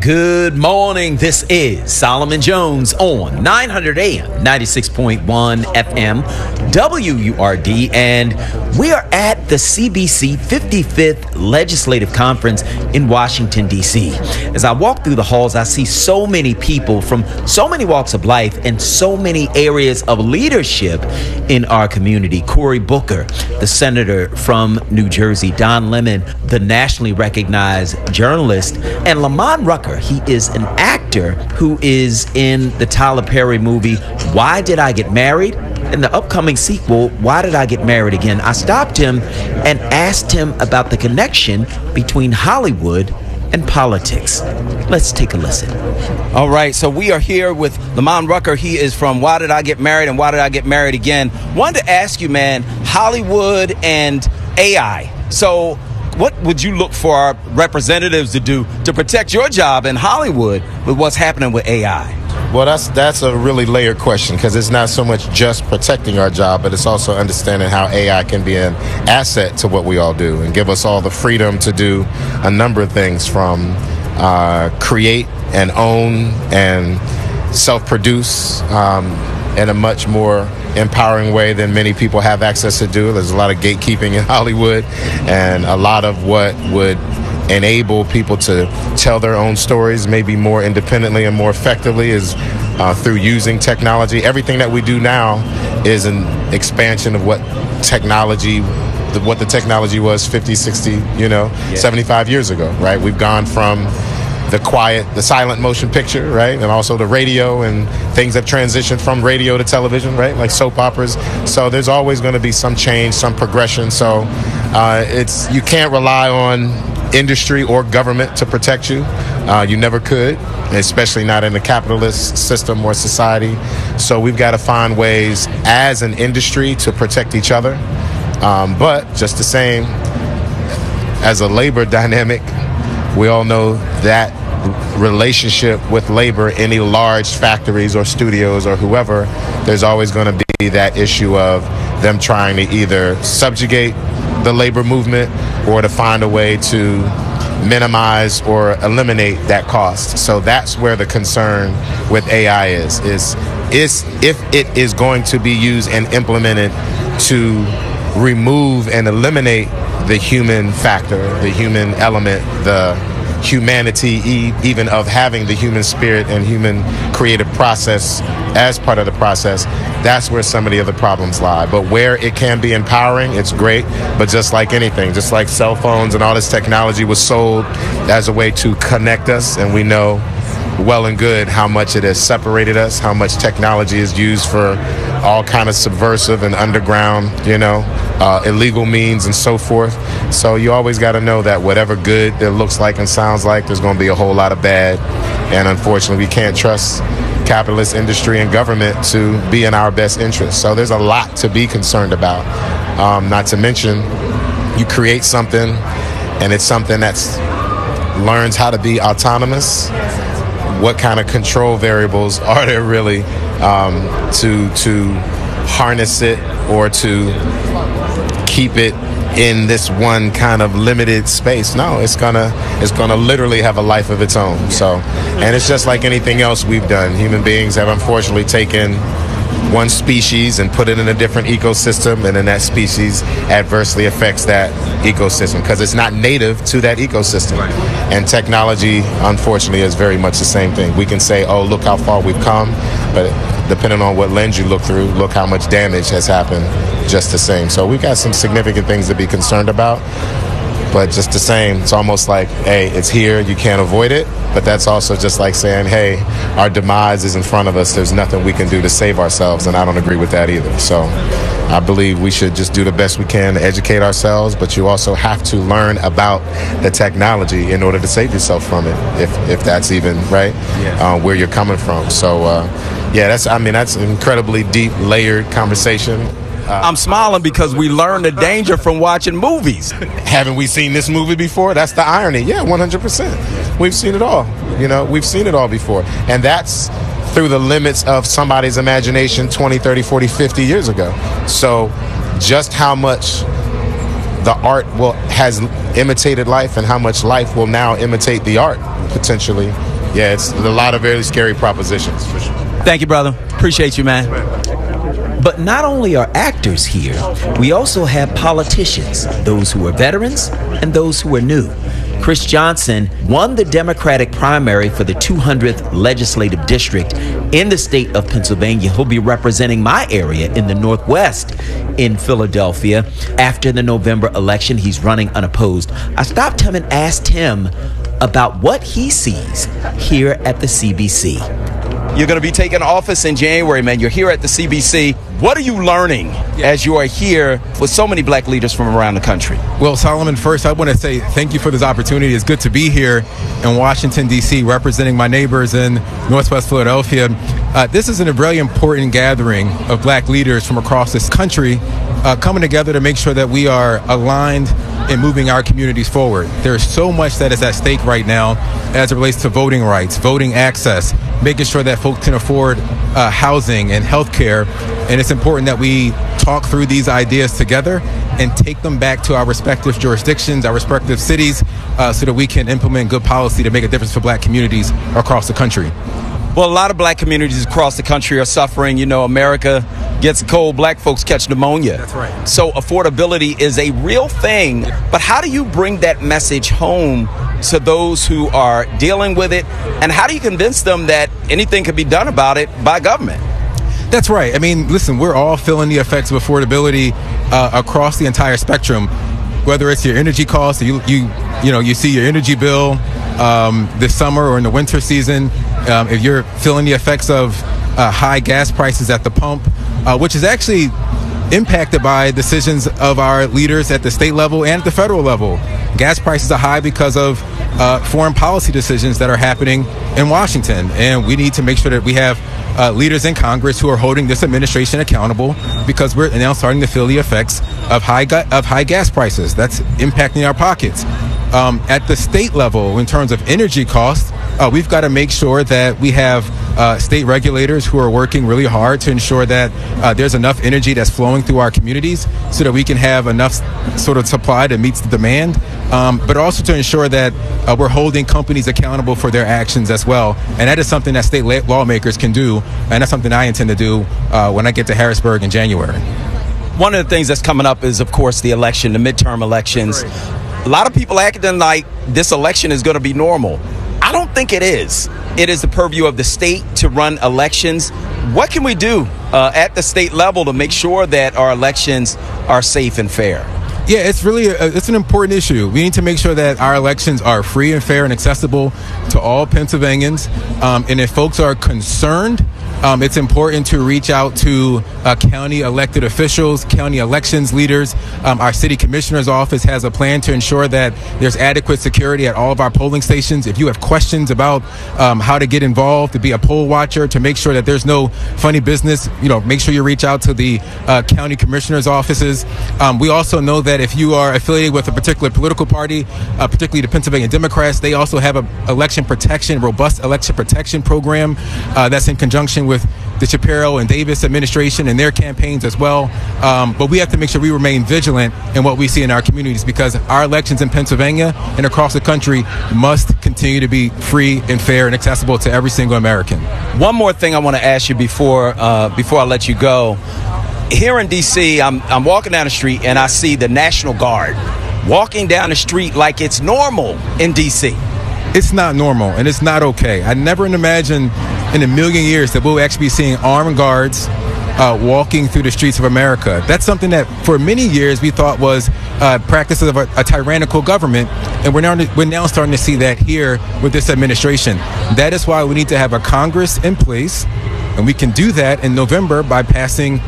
Good morning. This is Solomon Jones on 900 AM, 96.1 FM, WURD, and we are at the CBC 55th Legislative Conference in Washington, D.C. As I walk through the halls, I see so many people from so many walks of life and so many areas of leadership in our community. Cory Booker, the senator from New Jersey, Don Lemon, the nationally recognized journalist, and Lamont Rucker. He is an actor who is in the Tyler Perry movie, Why Did I Get Married? In the upcoming sequel, Why Did I Get Married Again? I stopped him and asked him about the connection between Hollywood and politics. Let's take a listen. All right, so we are here with Lamont Rucker. He is from Why Did I Get Married and Why Did I Get Married Again? Wanted to ask you, man, Hollywood and AI. So what would you look for our representatives to do to protect your job in Hollywood with what's happening with AI? Well, that's a really layered question, because it's not so much just protecting our job, but it's also understanding how AI can be an asset to what we all do and give us all the freedom to do a number of things, from create and own and self-produce in a much more empowering way than many people have access to do. There's a lot of gatekeeping in Hollywood, and a lot of what would enable people to tell their own stories maybe more independently and more effectively is through using technology. Everything that we do now is an expansion of what the technology was 50, 60, 75 years ago, right? We've gone from the silent motion picture, right? And also the radio, and things have transitioned from radio to television, right? Like soap operas. So there's always going to be some change, some progression. So you can't rely on industry or government to protect you. You never could, especially not in a capitalist system or society. So we've got to find ways as an industry to protect each other. But just the same, as a labor dynamic, we all know that relationship with labor, any large factories or studios or whoever, there's always going to be that issue of them trying to either subjugate the labor movement or to find a way to minimize or eliminate that cost. So that's where the concern with AI is if it is going to be used and implemented to remove and eliminate the human factor, the human element, the humanity even of having the human spirit and human creative process as part of the process. That's where some of the other problems lie. But where it can be empowering, it's great. But just like anything, just like cell phones and all this technology was sold as a way to connect us, and we know well and good how much it has separated us, how much technology is used for all kind of subversive and underground, illegal means and so forth. So you always got to know that whatever good it looks like and sounds like, there's going to be a whole lot of bad. And unfortunately, we can't trust capitalist industry and government to be in our best interest. So there's a lot to be concerned about. Not to mention, you create something and it's something that's learns how to be autonomous. What kind of control variables are there really to harness it or to keep it in this one kind of limited space? No, it's gonna literally have a life of its own. So, and it's just like anything else we've done. Human beings have unfortunately taken one species and put it in a different ecosystem, and then that species adversely affects that ecosystem because it's not native to that ecosystem. And technology, unfortunately, is very much the same thing. We can say, oh, look how far we've come, but depending on what lens you look through, look how much damage has happened just the same. So we've got some significant things to be concerned about. But just the same, it's almost like, hey, it's here, you can't avoid it. But that's also just like saying, hey, our demise is in front of us. There's nothing we can do to save ourselves, and I don't agree with that either. So I believe we should just do the best we can to educate ourselves, but you also have to learn about the technology in order to save yourself from it, if that's even right, where you're coming from. So, that's an incredibly deep, layered conversation. I'm smiling because we learned the danger from watching movies. Haven't we seen this movie before? That's the irony. Yeah, 100%. We've seen it all. We've seen it all before. And that's through the limits of somebody's imagination 20, 30, 40, 50 years ago. So just how much the art has imitated life and how much life will now imitate the art, potentially, yeah, it's a lot of very scary propositions for sure. Thank you, brother. Appreciate you, man. But not only are actors here, we also have politicians, those who are veterans and those who are new. Chris Johnson won the Democratic primary for the 200th legislative district in the state of Pennsylvania. He'll be representing my area in the Northwest in Philadelphia. After the November election, he's running unopposed. I stopped him and asked him about what he sees here at the CBC. You're going to be taking office in January, man. You're here at the CBC. What are you learning as you are here with so many black leaders from around the country? Well, Solomon, first, I want to say thank you for this opportunity. It's good to be here in Washington, D.C., representing my neighbors in Northwest Philadelphia. This is a very important gathering of black leaders from across this country coming together to make sure that we are aligned in moving our communities forward. There's so much that is at stake right now as it relates to voting rights, voting access, making sure that folks can afford housing and health care. And it's important that we talk through these ideas together and take them back to our respective jurisdictions, our respective cities, so that we can implement good policy to make a difference for black communities across the country. Well, a lot of black communities across the country are suffering. You know, America gets cold, black folks catch pneumonia. That's right. So affordability is a real thing. But how do you bring that message home to those who are dealing with it? And how do you convince them that anything can be done about it by government? That's right. I mean, listen, we're all feeling the effects of affordability across the entire spectrum. Whether it's your energy costs, you see your energy bill this summer or in the winter season. If you're feeling the effects of high gas prices at the pump, which is actually impacted by decisions of our leaders at the state level and at the federal level. Gas prices are high because of foreign policy decisions that are happening in Washington. And we need to make sure that we have leaders in Congress who are holding this administration accountable, because we're now starting to feel the effects of high gas prices. That's impacting our pockets. At the state level, in terms of energy costs, we've got to make sure that we have state regulators who are working really hard to ensure that there's enough energy that's flowing through our communities so that we can have enough sort of supply that meets the demand, but also to ensure that we're holding companies accountable for their actions as well. And that is something that state lawmakers can do, and that's something I intend to do when I get to Harrisburg in January. One of the things that's coming up is, of course, the election, the midterm elections. Right. A lot of people acting like this election is going to be normal. I don't think it is. It is the purview of the state to run elections. What can we do at the state level to make sure that our elections are safe and fair? Yeah, it's really it's an important issue. We need to make sure that our elections are free and fair and accessible to all Pennsylvanians. And if folks are concerned, it's important to reach out to county elected officials, county elections leaders. Our city commissioner's office has a plan to ensure that there's adequate security at all of our polling stations. If you have questions about how to get involved, to be a poll watcher, to make sure that there's no funny business, make sure you reach out to the county commissioner's offices. We also know that if you are affiliated with a particular political party, particularly the Pennsylvania Democrats, they also have a robust election protection program that's in conjunction with the Shapiro and Davis administration and their campaigns as well. But we have to make sure we remain vigilant in what we see in our communities, because our elections in Pennsylvania and across the country must continue to be free and fair and accessible to every single American. One more thing I want to ask you before I let you go. Here in D.C., I'm walking down the street and I see the National Guard walking down the street like it's normal in D.C. It's not normal, and it's not okay. I never imagined in a million years that we'll actually be seeing armed guards walking through the streets of America. That's something that for many years we thought was practices of a tyrannical government, and we're now starting to see that here with this administration. That is why we need to have a Congress in place, and we can do that in November by passing